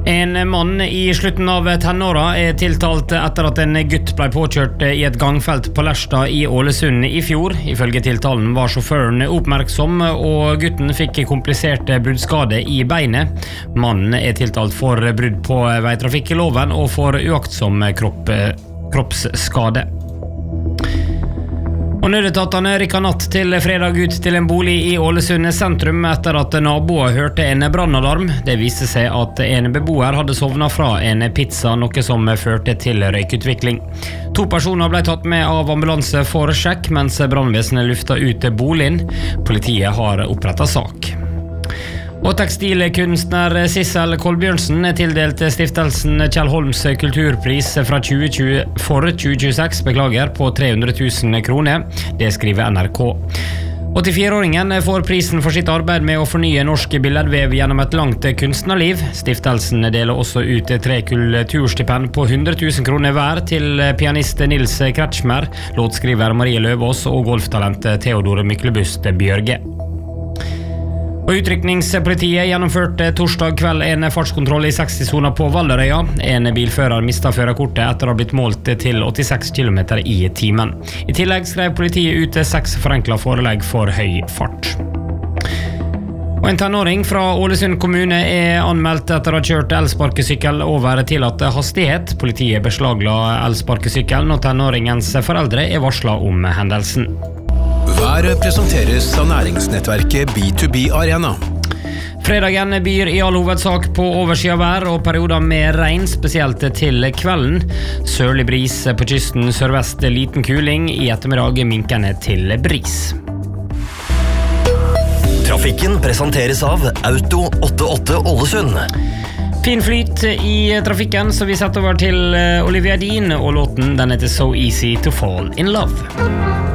En mann i slutten av tenåra tiltalt etter at en gutt ble påkjørt i et gangfelt på Lerstad i Ålesund i fjor. Ifølge tiltalen var sjåføren oppmerksom, og gutten fikk kompliserte bruddskade i beinet. Mannen tiltalt for brudd på veitrafikkloven og for uaktsom kroppsskade. Og nødetatene rykket natt til fredag ut til en bolig i Ålesund sentrum etter at naboer hørte en brannalarm. Det viste seg at en beboer hadde sovnet fra en pizza, noe som førte til røykutvikling. 2 personer ble tatt med av ambulanse for sjekk, mens brannvesenet luftet ut boligen. Politiet har opprettet sak. Og tekstilkunstner Sissel Kolbjørnsen tildelt stiftelsen Kjell Holms kulturpris for 2026 på 300 000 kroner. Det skriver NRK. 84-åringen får prisen for sitt arbeid med å fornye norsk billedvev gjennom et langt kunstnerliv. Stiftelsen deler også ut 3 kulturstipend på 100 000 kroner hver til pianist Nils Kretschmer, låtskriver Marie Løvaas og golftalent Theodor Myklebust Bjørge. Og utrykningspolitiet gjennomførte torsdag kveld en fartskontroll i 60-soner på Valderøya. En bilfører mistet førerkortet etter å ha blitt målt til 86 km i timen. I tillegg skrev politiet ut 6 forenklet forelegg for høy fart. Og en tenåring fra Ålesund kommune anmeldt etter å ha kjørt elsparkesykkel over tillatt hastighet. Politiet beslagla elsparkesykkelen, og tenåringens foreldre varslet om hendelsen. Været presenteres av næringsnettverket B2B Arena. Fredagen byr i all hovedsak på oversida vær og perioder med regn, spesielt til kvelden. Sørlig bris på kysten, sørvest liten kuling, i ettermiddag minkende til bris. Trafikken presenteres av Auto 88 Ålesund. Fin flyt i trafikken, så vi setter over til Olivia Dean, og låten den heter So Easy to Fall in Love.